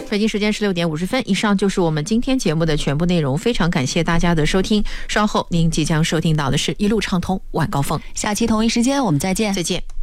北京时间16点50分，以上就是我们今天节目的全部内容，非常感谢大家的收听。稍后您即将收听到的是一路畅通晚高峰， 下期同一时间我们再见。 再见。